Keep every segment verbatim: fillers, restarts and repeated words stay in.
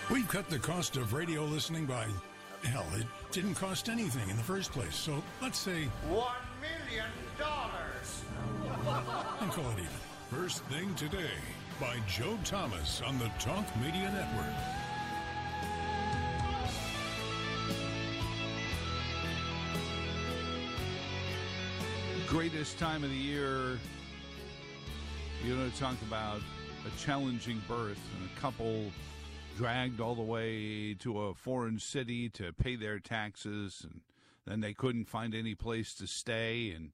We've cut the cost of radio listening by, hell, it didn't cost anything in the first place. So let's say one million dollars. And call it even. First Thing Today by Joe Thomas on the Talk Media Network. Greatest time of the year, you know, to talk about a challenging birth and a couple dragged all the way to a foreign city to pay their taxes, and then they couldn't find any place to stay, and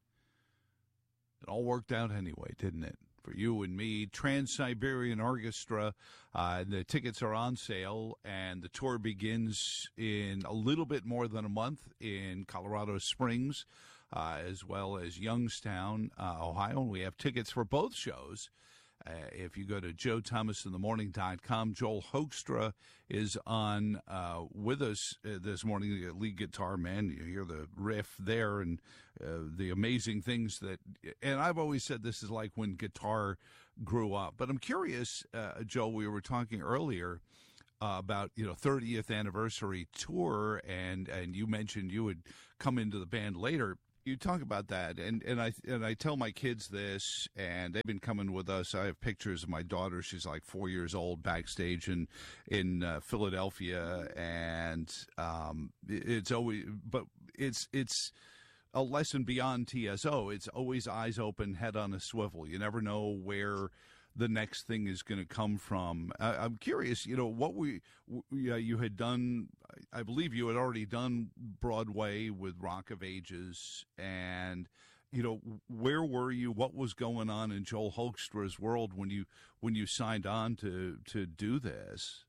it all worked out anyway, didn't it? For you and me, Trans-Siberian Orchestra, uh, the tickets are on sale, and the tour begins in a little bit more than a month in Colorado Springs, uh, as well as Youngstown, uh, Ohio. And we have tickets for both shows. Uh, if you go to joe thomas in the morning dot com, Joel Hoekstra is on uh, with us uh, this morning, the lead guitar man. You hear the riff there and uh, the amazing things that, and I've always said this is like when guitar grew up. But I'm curious, uh, Joel, we were talking earlier uh, about, you know, thirtieth anniversary tour, and, and you mentioned you would come into the band later. You talk about that, and, and I and I tell my kids this, and they've been coming with us. I have pictures of my daughter; she's like four years old, backstage in in uh, Philadelphia, and um, it's always, but it's it's a lesson beyond T S O. It's always eyes open, head on a swivel. You never know where the next thing is going to come from. Uh, I'm curious, you know, what we, we uh, you had done, I believe you had already done Broadway with Rock of Ages, and, you know, where were you? What was going on in Joel Hoekstra's world when you when you signed on to, to do this?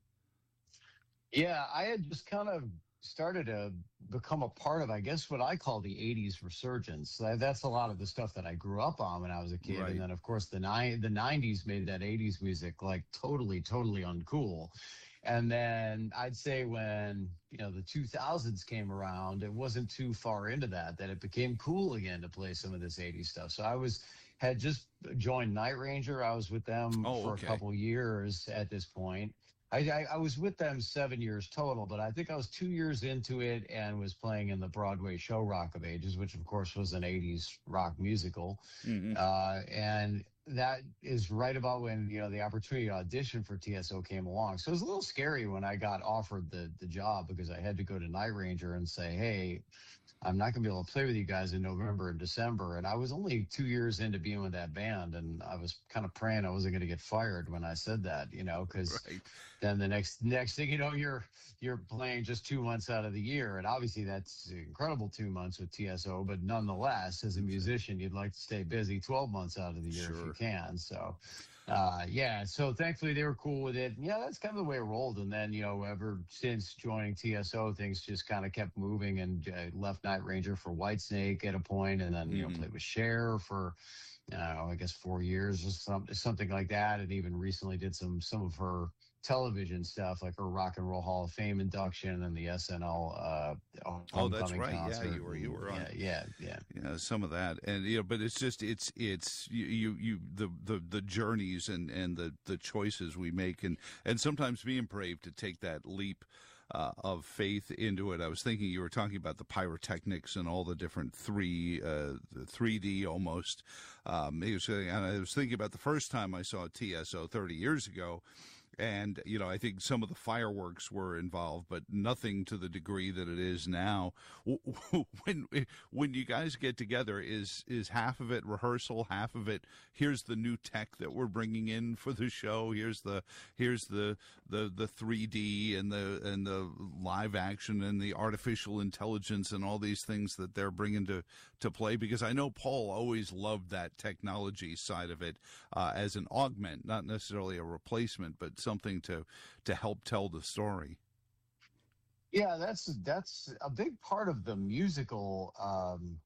Yeah, I had just kind of started to become a part of, I guess, what I call the eighties resurgence. That's a lot of the stuff that I grew up on when I was a kid. Right. And then, of course, the ni- the nineties made that eighties music like totally, totally uncool. And then I'd say when, you know, the two thousands came around, it wasn't too far into that, that it became cool again to play some of this eighties stuff. So I was, had just joined Night Ranger. I was with them oh, for okay. a couple years at this point. I, I, I was with them seven years total, but I think I was two years into it and was playing in the Broadway show Rock of Ages, which, of course, was an eighties rock musical. Mm-hmm. Uh, and that is right about when, you know, the opportunity to audition for T S O came along. So it was a little scary when I got offered the, the job, because I had to go to Night Ranger and say, hey, I'm not going to be able to play with you guys in November and December. And I was only two years into being with that band, and I was kind of praying I wasn't going to get fired when I said that, you know, because right. then the next next thing you know, you're you're playing just two months out of the year. And obviously that's incredible two months with T S O, but nonetheless, as a musician, you'd like to stay busy twelve months out of the year sure. if you can. So, uh, yeah, so thankfully they were cool with it. And yeah, that's kind of the way it rolled. And then, you know, ever since joining T S O, things just kind of kept moving, and uh, left Night Ranger for Whitesnake at a point, and then, you mm-hmm. know, played with Cher for, I don't know, I guess four years or something, something like that. And even recently did some, some of her television stuff, like her Rock and Roll Hall of Fame induction and the S N L uh oh that's right concert. yeah you were you were on yeah yeah yeah yeah some of that. And you know, but it's just it's it's you you, you the, the the journeys and and the the choices we make, and and sometimes being brave to take that leap uh of faith into it. I was thinking, you were talking about the pyrotechnics and all the different three uh three D almost um it was, and I was thinking about the first time I saw T S O thirty years ago. And, you know, I think some of the fireworks were involved, but nothing to the degree that it is now. When when you guys get together, is is half of it rehearsal, half of it, here's the new tech that we're bringing in for the show, here's the here's the the, the three D and the and the live action and the artificial intelligence and all these things that they're bringing to, to play? Because I know Paul always loved that technology side of it uh, as an augment, not necessarily a replacement, but something to to help tell the story. Yeah, that's that's a big part of the musical um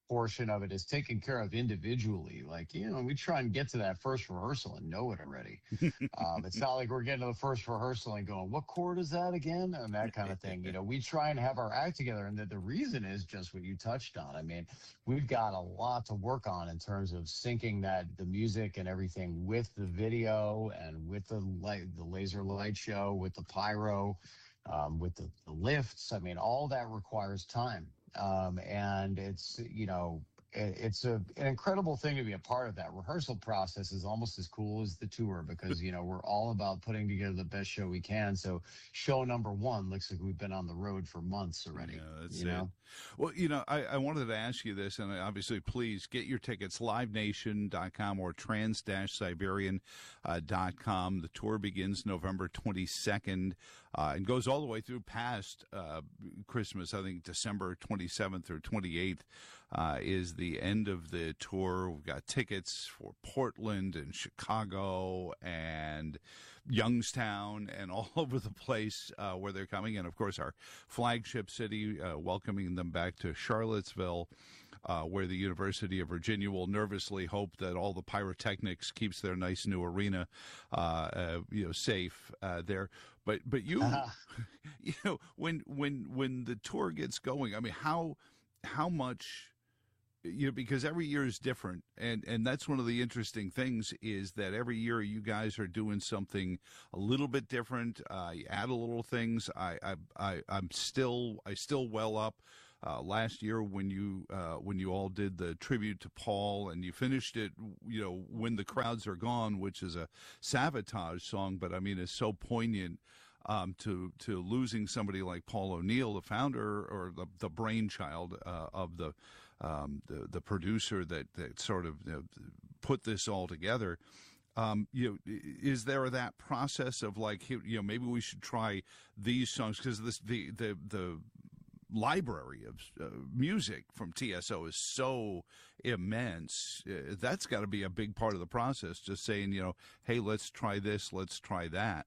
portion of it is taken care of individually. Like, you know, we try and get to that first rehearsal and know it already. um, it's not like we're getting to the first rehearsal and going, what chord is that again? And that kind of thing. You know, we try and have our act together. And the, the reason is just what you touched on. I mean, we've got a lot to work on in terms of syncing that the music and everything with the video and with the light, the laser light show, with the pyro, um, with the, the lifts. I mean, all that requires time. Um, and it's, you know, it, it's a, an incredible thing to be a part of. That rehearsal process is almost as cool as the tour because, you know, we're all about putting together the best show we can. So show number one looks like we've been on the road for months already. Yeah, that's you it. know? Well, you know, I, I wanted to ask you this, and obviously, please get your tickets, live nation dot com or trans siberian dot com. The tour begins November twenty-second uh, and goes all the way through past uh, Christmas. I think December twenty-seventh or twenty-eighth uh, is the end of the tour. We've got tickets for Portland and Chicago and Youngstown and all over the place uh, where they're coming. And, of course, our flagship city, uh, welcoming them back to Charlottesville, uh, where the University of Virginia will nervously hope that all the pyrotechnics keeps their nice new arena, uh, uh, you know, safe uh, there. But but you, uh-huh. you know, when when when the tour gets going, I mean, how how much. You know, because every year is different, and, and that's one of the interesting things is that every year you guys are doing something a little bit different. Uh, you add a little things. I, I, I, I'm still, I still well up. Uh, last year when you uh, when you all did the tribute to Paul, and you finished it, you know, When the Crowds Are Gone, which is a Savatage song, but I mean it's so poignant. Um, to to losing somebody like Paul O'Neill, the founder or the, the brainchild uh, of the, um, the the producer that, that sort of you know, put this all together. Um, you know, is there that process of like, you know, maybe we should try these songs because this the the the library of uh, music from T S O is so immense. Uh, that's got to be a big part of the process. Just saying, you know, hey, let's try this, let's try that.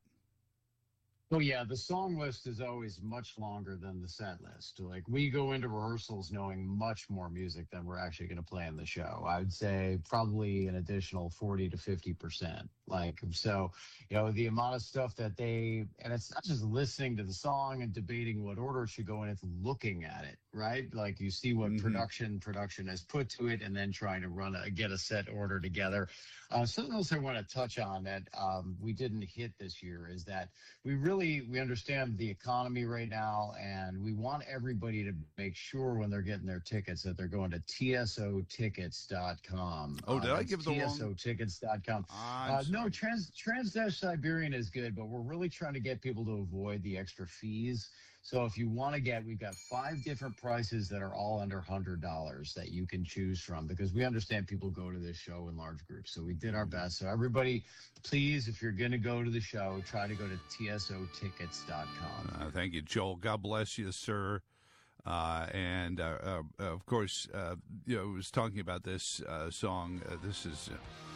Oh, yeah, the song list is always much longer than the set list. Like, we go into rehearsals knowing much more music than we're actually going to play in the show. I would say probably an additional forty to fifty percent. Like, so, you know, the amount of stuff that they, and it's not just listening to the song and debating what order it should go in, it's looking at it, right? Like, you see what mm-hmm. production production has put to it and then trying to run a, get a set order together. Uh, something else I want to touch on that um, we didn't hit this year is that we really, we understand the economy right now, and we want everybody to make sure when they're getting their tickets that they're going to T S O tickets dot com. Oh, did uh, I give the T S O tickets dot com. wrong? Uh, no, Trans Trans Siberian is good, but we're really trying to get people to avoid the extra fees. So if you want to get, we've got five different prices that are all under one hundred dollars that you can choose from, because we understand people go to this show in large groups. So we did our best. So everybody, please, if you're going to go to the show, try to go to T S O tickets dot com. Uh, thank you, Joel. God bless you, sir. Uh, and, uh, uh, of course, uh, you know, I was talking about this uh, song. Uh, this is... Uh,